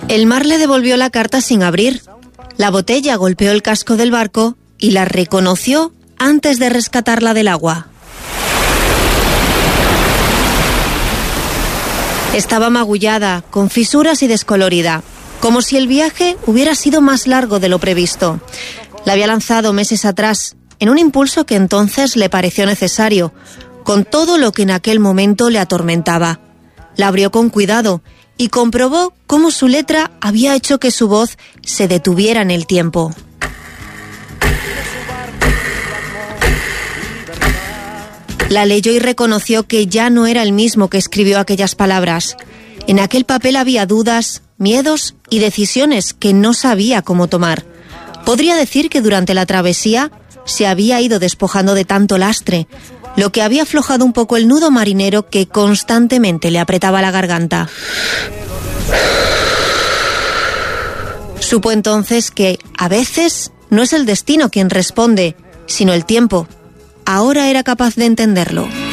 El mar le devolvió la carta sin abrir. La botella golpeó el casco del barco y la reconoció antes de rescatarla del agua. Estaba magullada, con fisuras y descolorida, como si el viaje hubiera sido más largo de lo previsto. La había lanzado meses atrás, en un impulso que entonces le pareció necesario, con todo lo que en aquel momento le atormentaba. La abrió con cuidado y comprobó cómo su letra había hecho que su voz se detuviera en el tiempo. La leyó y reconoció que ya no era el mismo que escribió aquellas palabras. En aquel papel había dudas, miedos y decisiones que no sabía cómo tomar. Podría decir que durante la travesía se había ido despojando de tanto lastre, lo que había aflojado un poco el nudo marinero que constantemente le apretaba la garganta. Supo entonces que, a veces, no es el destino quien responde, sino el tiempo. Ahora era capaz de entenderlo.